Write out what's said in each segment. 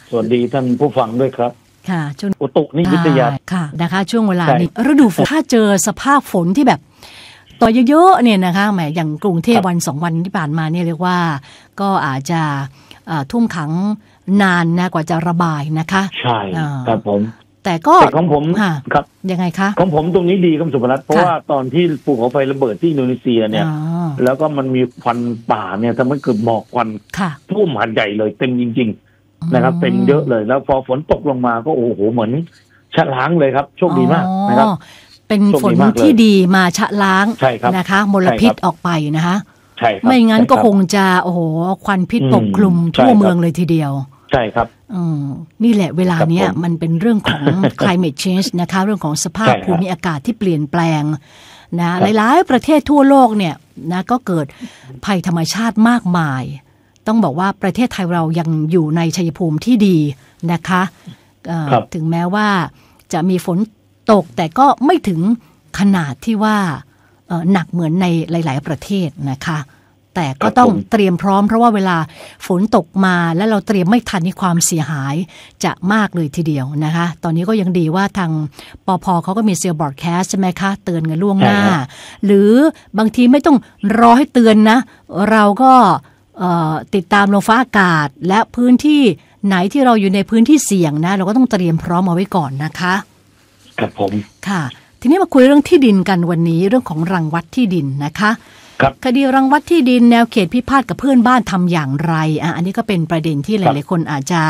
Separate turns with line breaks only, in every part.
สวัสดีท่านผู้ฟังด้วยครับ
ค่ะช่วง
อุตุนิวิทยา
ค่ะนะคะช่วงเวลานี้ฤดูฝนถ้าเจอสภาพฝนที่แบบต่อเยอะๆเนี่ยนะคะแหมอย่างกรุงเทพวัน2วันที่ผ่านมาเนี่ยเรียกว่าก็อาจจะท่วมขังนานนะกว่าจะระบายนะคะ
ใช่ครับผม
แต่ก็
ของผมครับ
ยังไงคะ
ของผมตรงนี้ดีครับสุภรัตน์เพราะว่าตอนที่ภูเขาไฟระเบิดที่อินโดนีเซียเนี่ยแล้วก็มันมีควันป่าเนี่ยทำให้เกิดหมอกควันท่วมหาดใหญ่เลยเต็มจริงๆนะครับเต็มเยอะเลยแล้วพอฝนตกลงมาก็โอ้โหเหมือนชะล้างเลยครับโชคดีมากนะครับ
เป็นฝนที่ดีมาชะล้างนะคะมลพิษออกไปนะคะไม่งั้นก็คงจะโอ้โหควันพิษปกคลุมทั่วเมืองเลยทีเดียว
ใช่ครับ
นี่แหละเวลาเนี้ยมันเป็นเรื่องของ climate change นะคะเรื่องของสภาพภูมิอากาศที่เปลี่ยนแปลงนะหลายๆประเทศทั่วโลกเนี่ยนะก็เกิดภัยธรรมชาติมากมายต้องบอกว่าประเทศไทยเรายังอยู่ในชัยภูมิที่ดีนะคะถึงแม้ว่าจะมีฝนตกแต่ก็ไม่ถึงขนาดที่ว่าหนักเหมือนในหลายๆประเทศนะคะแต่ก็ต้องเตรียมพร้อมเพราะว่าเวลาฝนตกมาแล้วเราเตรียมไม่ทันนี่ความเสียหายจะมากเลยทีเดียวนะคะตอนนี้ก็ยังดีว่าทางปภ.เขาก็มีเซลล์บอร์ดแคสต์ใช่ไหมคะเตือนกันล่วงหน้าหรือบางทีไม่ต้องรอให้เตือนนะเราก็ติดตามลมฟ้าอากาศและพื้นที่ไหนที่เราอยู่ในพื้นที่เสี่ยงนะเราก็ต้องเตรียมพร้อมเอาไว้ก่อนนะคะ
ครับผม
ค่ะทีนี้มาคุยเรื่องที่ดินกันวันนี้เรื่องของรังวัดที่ดินนะคะคดีรังวัดที่ดินแนวเขตพิพาทกับเพื่อนบ้านทำอย่างไรอันนี้ก็เป็นประเด็นที่หลายๆคนอาจจะ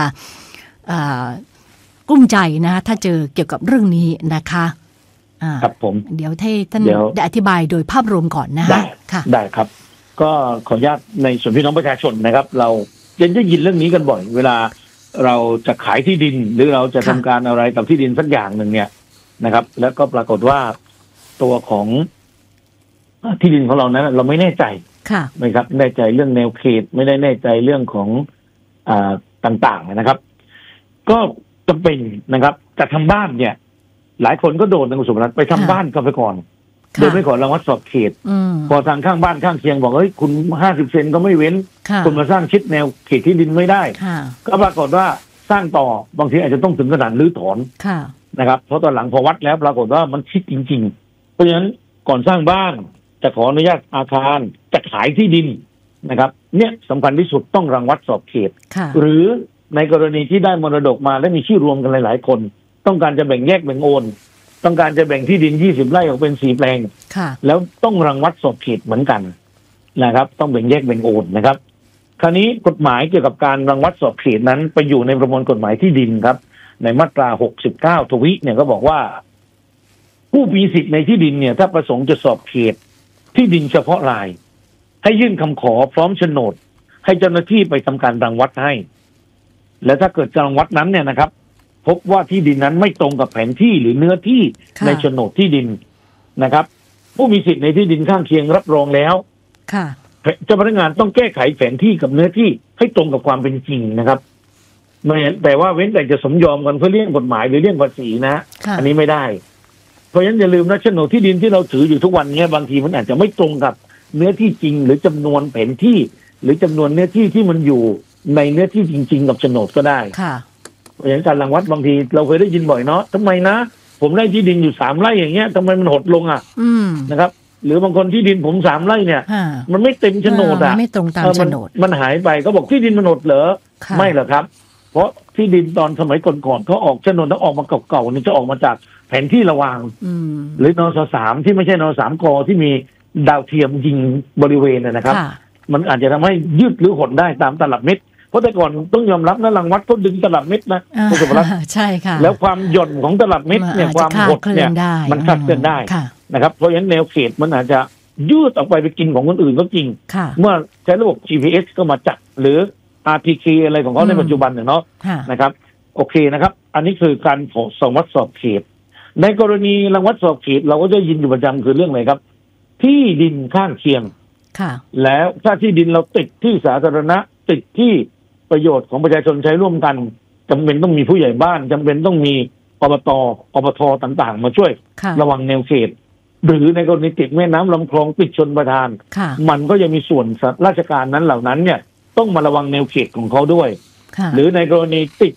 กลุ้มใจนะถ้าเจอเกี่ยวกับเรื่องนี้นะคะ
ครับผม
เดี๋ยวให้ท่านได้อธิบายโดยภาพรวมก่อนนะ
ค่ะได้ครับก็ขออนุญาตในส่วนพี่น้องประชาชนนะครับเราจะยินเรื่องนี้กันบ่อยเวลาเราจะขายที่ดินหรือเราจะทำการอะไรกับที่ดินสักอย่างหนึ่งเนี่ยนะครับแล้วก็ปรากฏว่าตัวของที่ดินของเรานั้นเราไม่แน่ใจไหมครับแน่ใจเรื่องแนวเขตไม่ได้แน่ใจเรื่องของต่างๆนะครับก็จำเป็นนะครับแต่ทำบ้านเนี่ยหลายคนก็โดนนะคุณสุภรัตน์ไปทำบ้านก็ไปก่อนโดยไม่ขอรังวัดสอบเขตพอทางข้างบ้านข้างเคียงบอกเฮ้ยคุณ50 เซนก็ไม่เว้นคุณมาสร้างชิดแนวเขตที่ดินไม่ได้ก็ปรากฏว่าสร้างต่อบางทีอาจจะต้องถึงขนาดรื้อถอนนะครับเพราะตอนหลังพอวัดแล้วปรากฏว่ามันชิดจริงๆเพราะฉะนั้นก่อนสร้างบ้านจะขออนุญาตอาคารจะขายที่ดินนะครับเนี่ยสำคัญที่สุดต้องรังวัดสอบเขตหรือในกรณีที่ได้มรดกมาและมีชื่อรวมกันหลายๆคนต้องการจะแบ่งแยกแบ่งโอนต้องการจะแบ่งที่ดิน20 ไร่ออกเป็น4 แปลงแล้วต้องรังวัดสอบเขตเหมือนกันนะครับต้องแบ่งแยกแบ่งโอนนะครับคราวนี้กฎหมายเกี่ยวกับการรังวัดสอบเขตนั้นไปอยู่ในประมวลกฎหมายที่ดินครับในมาตรา69 ทวิเนี่ยก็บอกว่าผู้มีสิทธิ์ในที่ดินเนี่ยถ้าประสงค์จะสอบเขตที่ดินเฉพาะรายให้ยื่นคำขอพร้อมโฉนดให้เจ้าหน้าที่ไปทำการรังวัดให้และถ้าเกิดการรังวัดนั้นเนี่ยนะครับพบว่าที่ดินนั้นไม่ตรงกับแผนที่หรือเนื้อที่ในโฉนดที่ดินนะครับผู้มีสิทธิ์ในที่ดินข้างเคียงรับรองแล้วเจ้าพนักงานต้องแก้ไขแผนที่กับเนื้อที่ให้ตรงกับความเป็นจริงนะครับไม่แต่ว่าเว้นแต่จะสมยอมกันเพื่อเลี่ยงกฎหมายหรือเลี่ยงภาษีนะอันนี้ไม่ได้เพราะฉะนั้นอย่าลืมนะโฉนดที่ดินที่เราถืออยู่ทุกวันนี้บางทีมันอาจจะไม่ตรงกับเนื้อที่จริงหรือจำนวนแผนที่หรือจำนวนเนื้อที่ที่มันอยู่ในเนื้อที่จริงๆกับโฉนดก็ได้เพราะฉะนั้นการรังวัดบางทีเราเคยได้ยินบ่อยเนาะทำไมนะผมได้ที่ดินอยู่3 ไร่อย่างเงี้ยทำไมมันหดลงนะครับหรือบางคนที่ดินผม3 ไร่เนี่ยมันไม่เต็มโฉนด
ไม่ตรงตามโฉนด
มันหายไปก็บอกที่ดินมันหดเหรอไม่หรอกครับเพราะที่ดินตอนสมัยก่อนๆเขาออกโฉนดแล้วออกมาเก่าๆนี่จะออกมาจากแผนที่ระวางหรือนส3ที่ไม่ใช่น3 กที่มีดาวเทียมยิงบริเวณนะครับมันอาจจะทำให้ยืดหรือหดได้ตามตลับเมตรเพราะแต่ก่อนต้องยอมรับนะรังวัดเขาดึงตลับเมตรนะคุณสุภรัตน์
ใช่ค่ะ
แล้วความหย่อนของตลับเมตรเนี่ยความหดเนี่ยมันคลาดเคลื่อนได้นะครับเพราะฉะนั้นแนวเขตมันอาจจะยืดออกไปกินของคนอื่นก็จริงเมื่อใช้ระบบ GPS ก็มาจับหรือ RPK อะไรของเขาในปัจจุบันเนาะนะครับโอเคนะครับอันนี้คือการรังวัดสอบเขตในกรณีรังวัดสอบเขตเราก็จะยินอยู่ประจำคือเรื่องอะไรครับที่ดินข้างเคียงแล้วถ้าที่ดินเราติดที่สาธารณะติดที่ประโยชน์ของประชาชนใช้ร่วมกันจำเป็นต้องมีผู้ใหญ่บ้านจำเป็นต้องมีอบต.อบท.ต่างๆมาช่วยระวังแนวเขตหรือในกรณีติดแม่น้ำลำคลองติดชลประทานมันก็ยังมีส่วนราชการนั้นเหล่านั้นเนี่ยต้องมาระวังแนวเขตของเขาด้วยหรือในกรณีติด